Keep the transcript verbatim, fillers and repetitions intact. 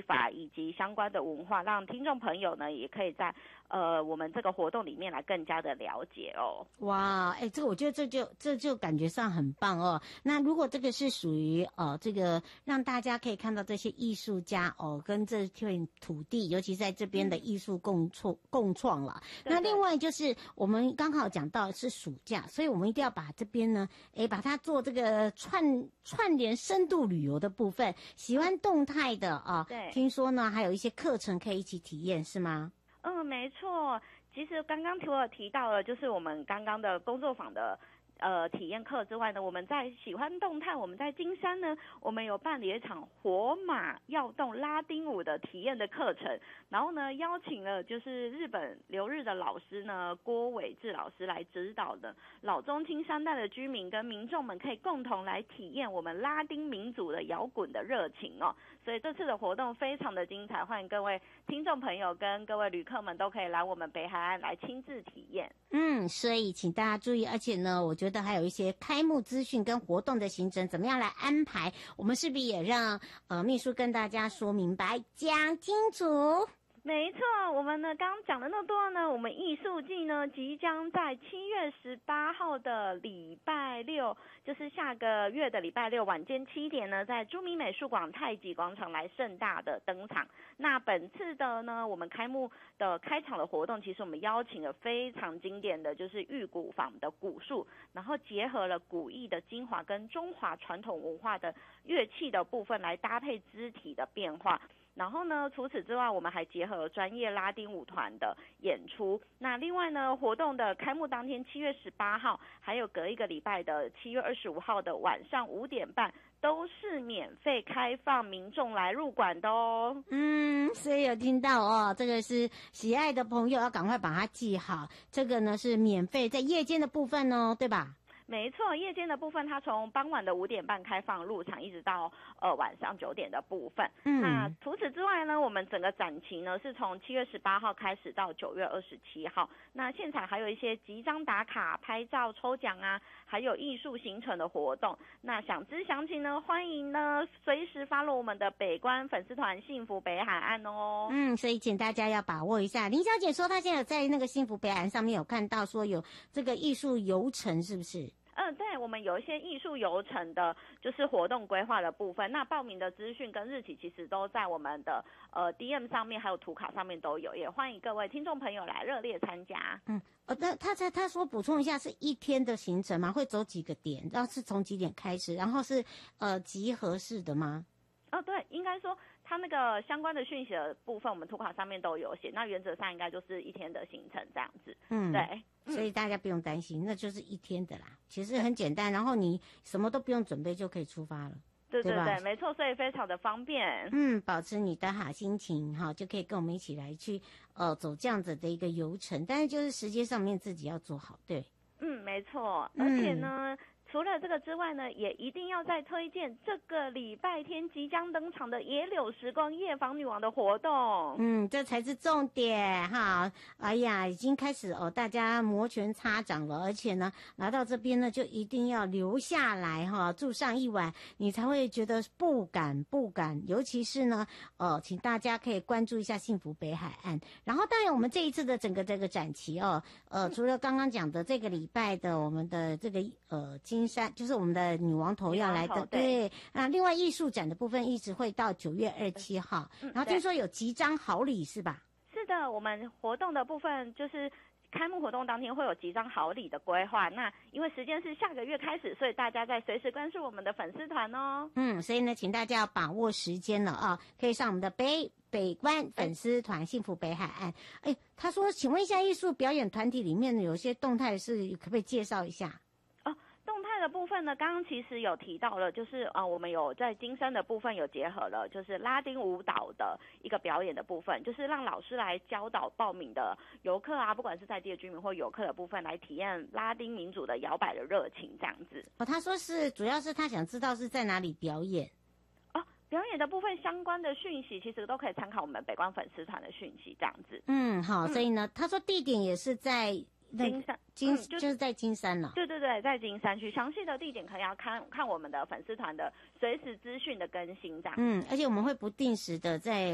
法以及相关的文化，让听众朋友呢也可以在呃我们这个活动里面来更加的了解哦。 哇，哎，这个我觉得这就这就感觉上很棒哦。那如果这个是属于呃这个让大家可以看到这些艺术家哦跟这片土地，尤其在这边的艺术共创共创了。那另外就是我们刚好讲到是暑假，所以我们一定要把这边呢，哎，把它做这个串串联深度旅游的部分。喜欢动态的啊， 对， 听说呢还有一些课程可以一起体验，是吗？ 嗯，没错。其实刚刚我有提到了，就是我们刚刚的工作坊的呃体验课之外呢，我们在喜欢动态，我们在金山呢，我们有办理一场活马跃动拉丁舞的体验的课程，然后呢邀请了就是日本留日的老师呢郭伟志老师来指导的老中青三代的居民跟民众们可以共同来体验我们拉丁民族的摇滚的热情哦。所以这次的活动非常的精彩，欢迎各位听众朋友跟各位旅客们都可以来我们北海岸来亲自体验。 嗯，所以请大家注意，而且呢，我觉得还有一些开幕资讯跟活动的行程怎么样来安排，我们是不是也让呃秘书跟大家说明白讲清楚？ 没错，我们呢刚刚讲了那么多呢，我们艺术季呢即将在七月十八号的礼拜六，就是下个月的礼拜六晚间七点呢，在朱明美术馆太极广场来盛大的登场。那本次的呢，我们开幕的开场的活动，其实我们邀请了非常经典的就是玉鼓坊的鼓术，然后结合了古艺的精华跟中华传统文化的乐器的部分来搭配肢体的变化。然后呢，除此之外，我们还结合专业拉丁舞团的演出。那另外呢，活动的开幕当天七月十八号，还有隔一个礼拜的七月二十五号的晚上五点半，都是免费开放民众来入馆的哦。 嗯，所以有听到哦，这个是喜爱的朋友要赶快把它记好。这个呢是免费在夜间的部分哦，对吧？ 没错，夜间的部分它从傍晚的五点半开放入场，一直到呃晚上九点的部分。嗯，那除此之外呢，我们整个展期呢是从七月十八号开始到九月二十七号。那现场还有一些集章打卡、拍照抽奖啊，还有艺术行程的活动。那想知详情呢，欢迎呢随时follow我们的北关粉丝团幸福北海岸哦。 嗯，所以请大家要把握一下。林小姐说她现在有在那个幸福北海岸上面有看到说有这个艺术游程，是不是？ 嗯，对，我们有一些艺术游程的，就是活动规划的部分。那报名的资讯跟日期其实都在我们的呃 D M 上面，还有图卡上面都有，也欢迎各位听众朋友来热烈参加。 嗯，呃，那他他他说补充一下，是一天的行程吗？会走几个点？然后是从几点开始？然后是呃集合式的吗？ 哦，对，应该说它那个相关的讯息的部分，我们图卡上面都有写。那原则上应该就是一天的行程这样子。嗯，对。 所以大家不用担心，那就是一天的啦，其实很简单，然后你什么都不用准备就可以出发了。 对对对，没错，所以非常的方便。 嗯，保持你的好心情哈，就可以跟我们一起来去呃走这样子的一个游程，但是就是时间上面自己要做好，对。 嗯，没错，而且呢。嗯除了这个之外呢，也一定要再推荐这个礼拜天即将登场的野柳时光夜访女王的活动。 嗯，这才是重点哈！哎呀，已经开始哦，大家摩拳擦掌了，而且呢，来到这边呢，就一定要留下来哈，住上一晚，你才会觉得不敢不敢。尤其是呢，呃，请大家可以关注一下幸福北海岸。然后，当然我们这一次的整个这个展期哦，呃，除了刚刚讲的这个礼拜的我们的这个呃金山，就是我们的女王头要来的，对啊。另外艺术展的部分一直会到九月二十七号，嗯、然后听说有集章好礼是吧？ 是的，我们活动的部分就是开幕活动当天会有集章好礼的规划。那因为时间是下个月开始，所以大家在随时关注我们的粉丝团哦。 嗯，所以呢，请大家要把握时间了啊，可以上我们的北北关粉丝团幸福北海岸。哎，他说，请问一下，艺术表演团体里面有些动态是可不可以介绍一下？ 动态的部分呢，刚刚其实有提到了，就是啊、呃，我们有在金山的部分有结合了，就是拉丁舞蹈的一个表演的部分，就是让老师来教导报名的游客啊，不管是在地的居民或游客的部分，来体验拉丁民族的摇摆的热情这样子。 哦，他说是主要是他想知道是在哪里表演。 哦，表演的部分相关的讯息其实都可以参考我们北关粉丝团的讯息这样子。 嗯，好，所以呢，嗯、他说地点也是在。 金山金、嗯、就, 就是在金山了， 对对对，在金山区，详细的地点可以要看看我们的粉丝团的随时资讯的更新这样。 嗯，而且我们会不定时的在